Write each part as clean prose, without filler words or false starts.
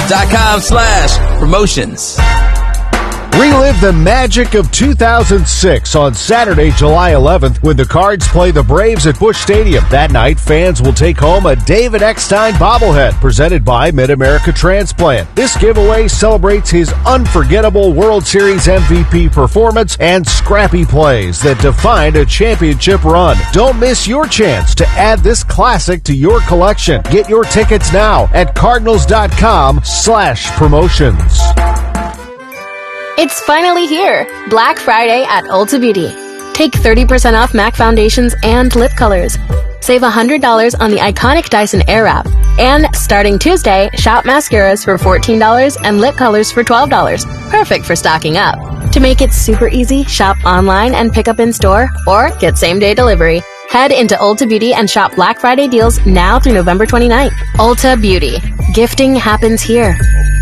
cards.com/promotions. Relive the magic of 2006 on Saturday, July 11th, when the Cards play the Braves at Busch Stadium. That night, fans will take home a David Eckstein bobblehead presented by Mid-America Transplant. This giveaway celebrates his unforgettable World Series MVP performance and scrappy plays that defined a championship run. Don't miss your chance to add this classic to your collection. Get your tickets now at cardinals.com/promotions. It's finally here! Black Friday at Ulta Beauty. Take 30% off MAC foundations and lip colors. Save $100 on the iconic Dyson Airwrap. And starting Tuesday, shop mascaras for $14 and lip colors for $12. Perfect for stocking up. To make it super easy, shop online and pick up in store or get same-day delivery. Head into Ulta Beauty and shop Black Friday deals now through November 29th. Ulta Beauty. Gifting happens here.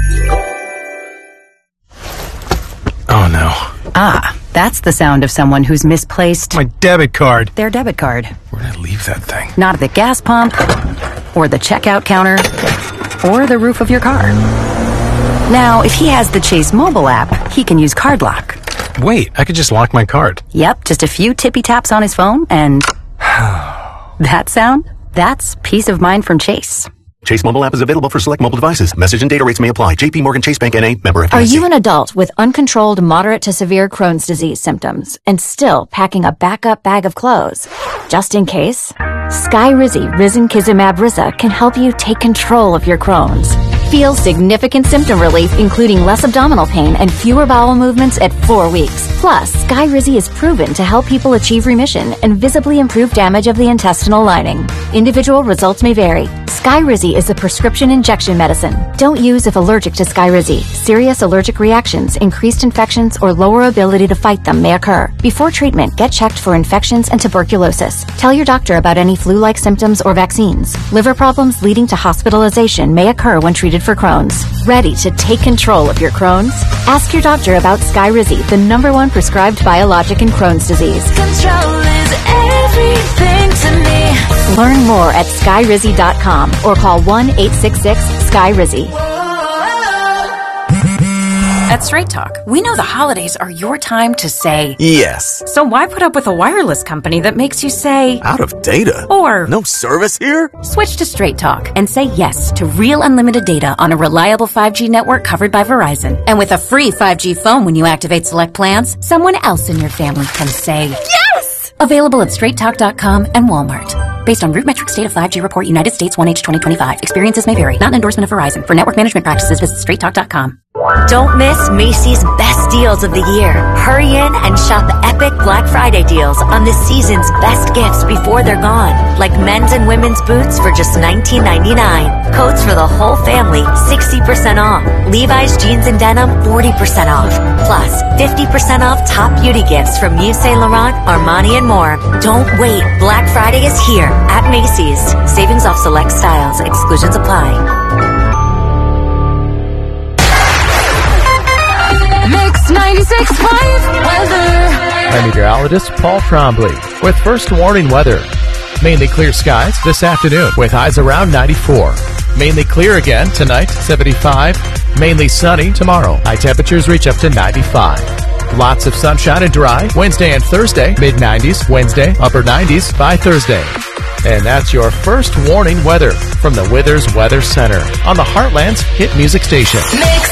Oh, no. Ah, that's the sound of someone who's misplaced My debit card. their debit card. Where'd I leave that thing? Not at the gas pump, or the checkout counter, or the roof of your car. Now, if he has the Chase mobile app, he can use Card Lock. Wait, I could just lock my card. Yep, just a few tippy taps on his phone, and that sound? That's peace of mind from Chase. Chase mobile app is available for select mobile devices. Message and data rates may apply. JP Morgan Chase Bank N.A. member FDIC. Are you an adult with uncontrolled moderate to severe Crohn's disease symptoms and still packing a backup bag of clothes? Just in case, Skyrizi Risankizumab Riza can help you take control of your Crohn's. Feel significant symptom relief, including less abdominal pain and fewer bowel movements at 4 weeks. Plus, Skyrizi is proven to help people achieve remission and visibly improve damage of the intestinal lining. Individual results may vary. Skyrizi is a prescription injection medicine. Don't use if allergic to Skyrizi. Serious allergic reactions, increased infections, or lower ability to fight them may occur. Before treatment, get checked for infections and tuberculosis. Tell your doctor about any flu-like symptoms or vaccines. Liver problems leading to hospitalization may occur when treated for Crohn's. Ready to take control of your Crohn's? Ask your doctor about Skyrizi, the #1 prescribed biologic in Crohn's disease. Control is everything to me. Learn more at skyrizi.com or call 1-866-SKY-RIZZY. At Straight Talk, we know the holidays are your time to say yes. So why put up with a wireless company that makes you say out of data? Or no service here? Switch to Straight Talk and say yes to real unlimited data on a reliable 5G network covered by Verizon. And with a free 5G phone when you activate select plans, someone else in your family can say yes! Available at straighttalk.com and Walmart. Based on RootMetrics State of 5G Report, United States 1H 2025. Experiences may vary. Not an endorsement of Verizon. For network management practices, visit straighttalk.com. Don't miss Macy's best deals of the year. Hurry in and shop epic Black Friday deals on the season's best gifts before they're gone. Like men's and women's boots for just $19.99. Coats for the whole family, 60% off. Levi's jeans and denim, 40% off. Plus, 50% off top beauty gifts from Yves Saint Laurent, Armani, and more. Don't wait. Black Friday is here at Macy's. Savings off select styles. Exclusions apply. Mix 96.5 weather. I'm meteorologist Paul Trombley with first warning weather. Mainly clear skies this afternoon with highs around 94. Mainly clear again tonight, 75. Mainly sunny tomorrow. High temperatures reach up to 95. Lots of sunshine and dry Wednesday and Thursday, mid-90s. Wednesday, upper 90s by Thursday. And that's your first warning weather from the Withers Weather Center on the Heartland's hit music station.